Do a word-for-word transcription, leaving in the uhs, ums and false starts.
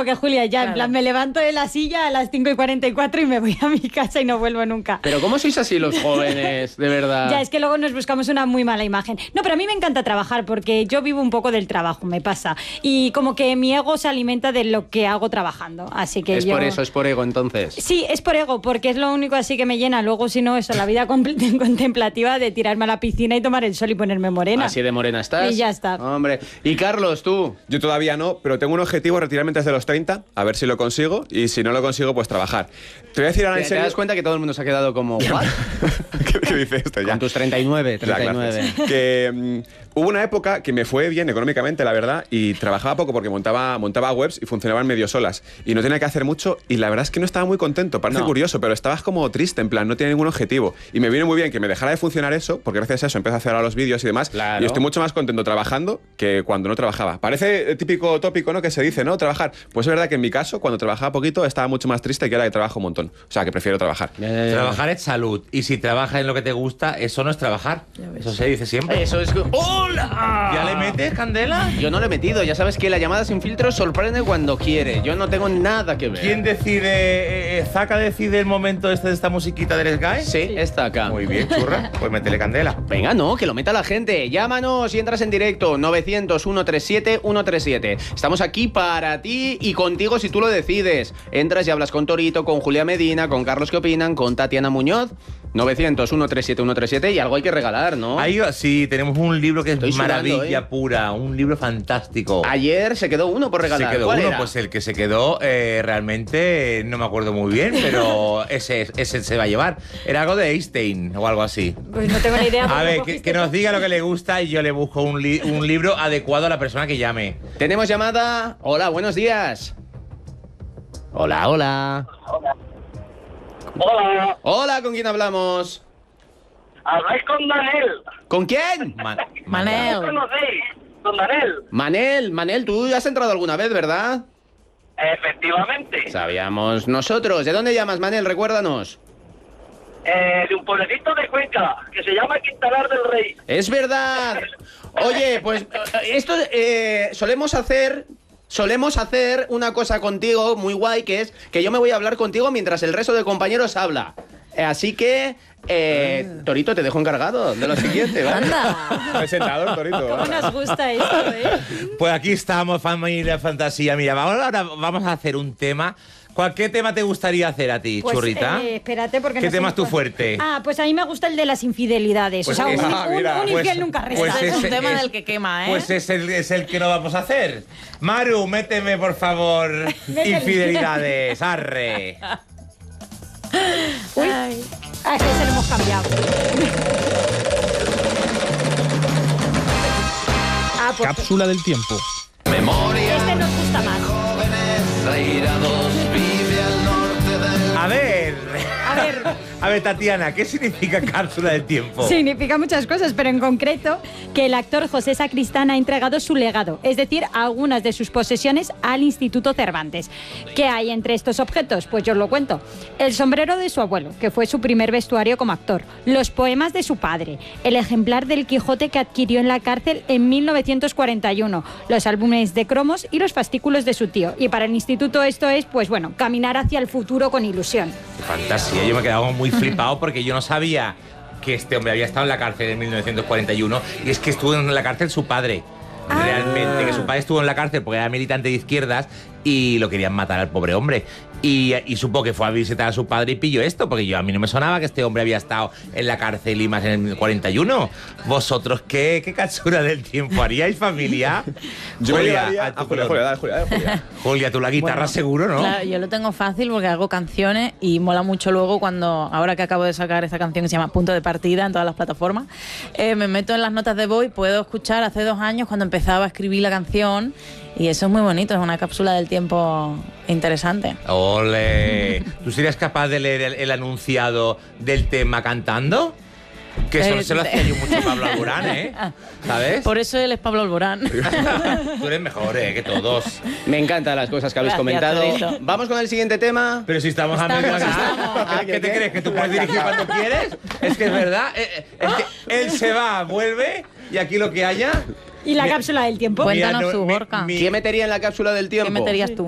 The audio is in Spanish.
mismo que Julia ya, Claro. en plan, me levanto de la silla a las cinco y cuarenta y cuatro y me voy a mi casa y no vuelvo nunca. Pero ¿cómo sois así los jóvenes, de verdad? Ya, es que luego nos buscamos una muy mala imagen. No, pero a mí me encanta trabajar porque yo vivo un poco del trabajo, me pasa. Y como que mi ego se alimenta de lo que hago trabajando, así que Es yo... por eso, es por ego, entonces. Sí, es por ego, porque es lo único así que me llena. Luego, si no, eso, la vida compl- contemplativa de tirarme a la piscina y tomar el sol y ponerme morena. Así de morena estás. Y ya está. Hombre. Y Carlos, tú. Yo todavía no, pero tengo un objetivo, retirarme antes de los treinta, a ver si lo consigo, y si no lo consigo, pues trabajar. Te voy a decir ahora ¿Te, en te serio... das cuenta que todo el mundo se ha quedado como... ¿What? ¿Qué, qué dice esto ya? Con tus treinta y nueve, Ya, treinta y nueve. gracias. Que mm, hubo una época que me fue bien económicamente, la verdad, y trabajaba poco porque montaba, montaba webs y funcionaban medio solas. Y no tenía que hacer mucho, y la verdad es que no estaba muy contento. Parece No. curioso, pero estabas como triste, en plan, no tenía ningún objetivo. Y me viene muy bien que me dejara de funcionar eso, porque gracias a eso empecé a hacer ahora los vídeos y demás. Claro. Y estoy mucho más contento trabajando que cuando no trabajaba. Parece típico tópico, ¿no? Que se dice, ¿no? Trabajar. Pues es verdad que en mi caso, cuando trabajaba poquito, estaba mucho más triste que ahora que trabajo un montón. O sea, que prefiero trabajar. Eh, Trabajar es salud. Y si trabajas en lo que te gusta, eso no es trabajar. Eso se dice siempre. Eso es... ¡Hola! ¿Ya le metes, Candela? Yo no lo he metido. Ya sabes que la llamada sin filtro sorprende cuando quiere. Yo no tengo nada que ver. ¿Quién decide? Eh, eh, ¿Zaka decide el momento este de esta musiquita del Sky? Sí, está acá. Muy bien, churra. Pues métele candela. Venga, no, que lo meta la gente. Llámanos y entras en directo. novecientos, ciento treinta y siete, ciento treinta y siete. Estamos aquí para ti y contigo si tú lo decides. Entras y hablas con Torito, con Julia Medina, con Carlos que opinan, con Tatiana Muñoz. novecientos, ciento treinta y siete, ciento treinta y siete. Y algo hay que regalar, ¿no? Ahí, sí, tenemos un libro que es Estoy sudando, maravilla ¿eh? pura. Un libro fantástico. Ayer se quedó uno por regalar. Se quedó ¿Cuál uno, era? pues el que se quedó eh, realmente eh, no me acuerdo muy bien, pero ese, ese se va a llevar. Era algo de Einstein o algo así. Pues no tengo ni idea. A ¿Cómo ver, que, cogiste que nos tú? diga lo que le gusta y yo le busco un, li- un libro adecuado a la persona que llame. Tenemos llamada. Hola, buenos días. Hola, hola. Hola, Hola, ¿con quién hablamos? habláis con Daniel. ¿Con quién? Ma- ¿No Manel. conocéis? Con Daniel. Manel, Manel, tú has entrado alguna vez, ¿verdad? Efectivamente. Sabíamos nosotros. ¿De dónde llamas, Manel? Recuérdanos. Eh, de un pueblecito de Cuenca que se llama Quintanar del Rey. Es verdad. Oye, pues eh, esto eh, solemos hacer... Solemos hacer una cosa contigo muy guay, que es que yo me voy a hablar contigo mientras el resto de compañeros habla. Eh, así que, eh, Torito, te dejo encargado de lo siguiente, ¿vale? Anda. Presentador, Torito. ¿Cómo nos gusta esto, eh? Pues aquí estamos, familia Fantasía. Mira, ahora, ahora vamos a hacer un tema. ¿Cuál, ¿Qué tema te gustaría hacer a ti, Pues, churrita? eh, espérate, porque ¿Qué no sé tema es tu cuál. fuerte? Ah, pues a mí me gusta el de las infidelidades. Pues o sea, es- un, ah, un- mira, un pues- infiel nunca resta. pues Este es un ese tema es- del que quema, ¿eh? Pues es el, es el que no vamos a hacer. Maru, méteme, por favor, Métele. infidelidades, arre. Uy. Ay. Ah, es que se lo hemos cambiado. Ah, pues Cápsula del tiempo. este nos gusta más. A ver, A ver, a ver, Tatiana, ¿qué significa cápsula del tiempo? significa muchas cosas, pero en concreto que el actor José Sacristán ha entregado su legado, es decir, algunas de sus posesiones al Instituto Cervantes. ¿Qué hay entre estos objetos? Pues yo os lo cuento. El sombrero de su abuelo, que fue su primer vestuario como actor, los poemas de su padre, el ejemplar del Quijote que adquirió en la cárcel en mil novecientos cuarenta y uno, los álbumes de cromos y los fascículos de su tío. Y para el instituto esto es, pues bueno, caminar hacia el futuro con ilusión. Qué fantasía, yo me he quedado muy flipado porque yo no sabía que este hombre había estado en la cárcel en mil novecientos cuarenta y uno y es que estuvo en la cárcel su padre. Ah. Realmente, que su padre estuvo en la cárcel porque era militante de izquierdas y lo querían matar al pobre hombre. Y, y supo que fue a visitar a su padre y pilló esto, porque yo a mí no me sonaba que este hombre había estado en la cárcel y más en el cuarenta y uno. ¿Vosotros qué, qué cápsula del tiempo haríais, familia? Yo me Julia, llevaría... a tu Ah, Julia, color. Julia, dale, Julia, dale, Julia. Julia, tú la guitarra Bueno, seguro, ¿no? Claro, yo lo tengo fácil porque hago canciones y mola mucho luego cuando, ahora que acabo de sacar esta canción que se llama Punto de Partida en todas las plataformas, eh, me meto en las notas de voz y puedo escuchar hace dos años cuando empezaba a escribir la canción y eso es muy bonito, es una cápsula del tiempo interesante. ¡Ole! ¿Tú serías capaz de leer el, el anunciado del tema cantando? Que eso no Eh, se lo hacía yo mucho a Pablo Alborán, ¿eh? ¿Sabes? Por eso él es Pablo Alborán. Tú eres mejor, ¿eh? Que todos. Me encantan las cosas que habéis Gracias, comentado. Torito. Vamos con el siguiente tema. Pero si estamos, a Estamos, medio acá. estamos. ¿Qué te crees? ¿Que tú puedes dirigir cuando quieres? Es que es verdad. eh, eh, Es que él se va, vuelve y aquí lo que haya... ¿Y la Mi- cápsula del tiempo? Cuéntanos Mira, no, tú, mi- Gorka. mi- ¿Qué metería en la cápsula del tiempo? ¿Qué meterías tú?